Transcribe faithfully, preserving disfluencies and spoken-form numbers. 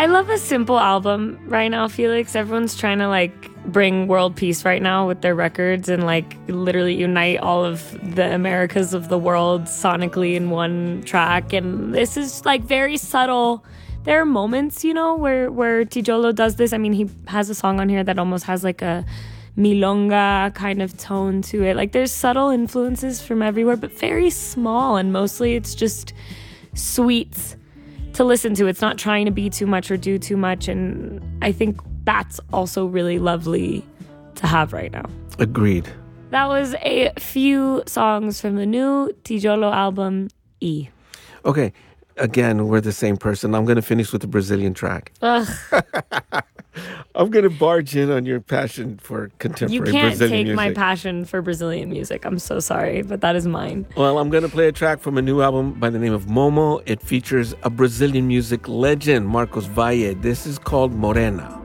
I love a simple album right now, Felix. Everyone's trying to like bring world peace right now with their records and like literally unite all of the Americas of the world sonically in one track. And this is like very subtle. There are moments, you know, where, where Tijolo does this. I mean, he has a song on here that almost has like a milonga kind of tone to it. Like there's subtle influences from everywhere, but very small. And mostly it's just sweet to listen to. It's not trying to be too much or do too much. And I think that's also really lovely to have right now. Agreed. That was a few songs from the new Tijolo album, E. Okay, again, we're the same person. I'm going to finish with the Brazilian track. Ugh. I'm going to barge in on your passion for contemporary You can't Brazilian take music. my passion for Brazilian music. I'm so sorry, but that is mine. Well, I'm going to play a track from a new album by the name of Momo. It features a Brazilian music legend, Marcos Valle. This is called Morena.